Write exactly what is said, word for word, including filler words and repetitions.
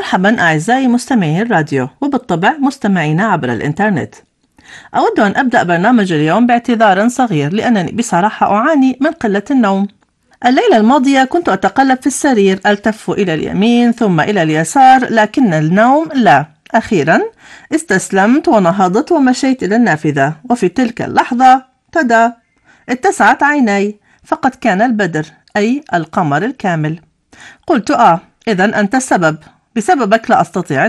مرحبا أعزائي مستمعي الراديو وبالطبع مستمعينا عبر الإنترنت. أود أن أبدأ برنامج اليوم باعتذار صغير لأنني بصراحة أعاني من قلة النوم. الليلة الماضية كنت أتقلب في السرير ألتف إلى اليمين ثم إلى اليسار لكن النوم لا. أخيرا استسلمت ونهضت ومشيت إلى النافذة، وفي تلك اللحظة تدا اتسعت عيني، فقد كان البدر أي القمر الكامل. قلت آه إذن أنت السبب، بسببك لا أستطيع